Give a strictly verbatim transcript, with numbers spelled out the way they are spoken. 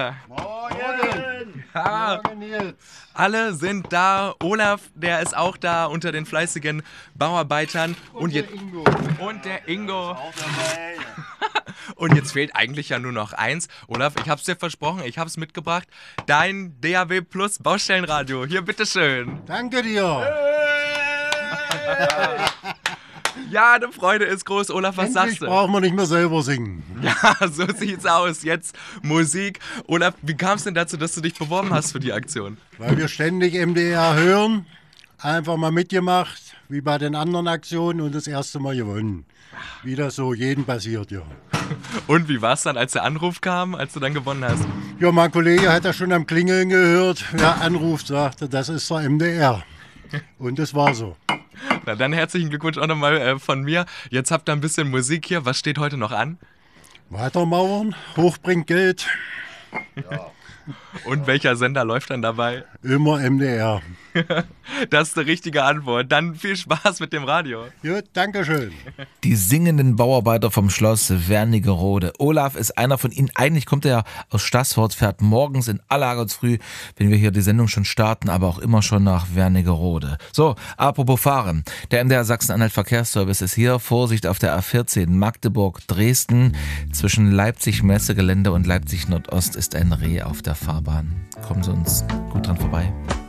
da. Morgen. Ja. Morgen Nils. Alle sind da. Olaf, der ist auch da unter den fleißigen Bauarbeitern. Und, Und der jetzt, Ingo. und der Ingo. Auch dabei. Und jetzt fehlt eigentlich ja nur noch eins. Olaf, ich hab's dir versprochen, ich hab's mitgebracht. Dein D A W Plus Baustellenradio. Hier, bitteschön. Danke dir. Ja, die Freude ist groß. Olaf, was Endlich sagst du? brauchen wir nicht mehr selber singen. Ja, so sieht's aus. Jetzt Musik. Olaf, wie kam es denn dazu, dass du dich beworben hast für die Aktion? Weil wir ständig M D R hören. Einfach mal mitgemacht, wie bei den anderen Aktionen und das erste Mal gewonnen. Wie das so jedem passiert, ja. Und wie war's dann, als der Anruf kam, als du dann gewonnen hast? Ja, mein Kollege hat ja schon am Klingeln gehört. Wer anruft, sagte, das ist der M D R. Und das war so. Na dann herzlichen Glückwunsch auch nochmal äh, von mir. Jetzt habt ihr ein bisschen Musik hier. Was steht heute noch an? Weitermauern, hoch bringt Geld. Und welcher Sender läuft dann dabei? Immer M D R. Das ist die richtige Antwort. Dann viel Spaß mit dem Radio. Gut, danke schön. Die singenden Bauarbeiter vom Schloss Wernigerode. Olaf ist einer von ihnen. Eigentlich kommt er ja aus Stassfurt, fährt morgens in aller früh, wenn wir hier die Sendung schon starten, aber auch immer schon nach Wernigerode. So, apropos Fahren. Der M D R Sachsen-Anhalt Verkehrsservice ist hier. Vorsicht auf der A vierzehn Magdeburg-Dresden. Zwischen Leipzig-Messegelände und Leipzig-Nordost ist ein Reh auf der Fahrbahn. Kommen Sie uns gut dran vorbei.